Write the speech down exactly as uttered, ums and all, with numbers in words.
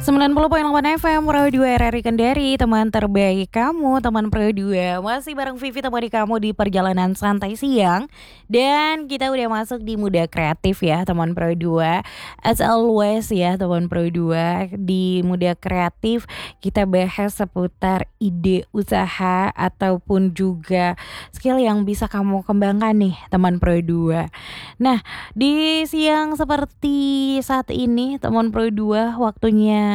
sembilan puluh koma delapan F M Radio R R I Kendari, teman terbaik kamu, teman Pro dua. Masih bareng Vivi temani kamu di perjalanan santai siang. Dan kita udah masuk di Muda Kreatif ya, teman Pro dua. As always ya, teman Pro dua. Di Muda Kreatif kita bahas seputar ide usaha ataupun juga skill yang bisa kamu kembangkan nih, teman Pro dua. Nah, di siang seperti saat ini, teman Pro dua, waktunya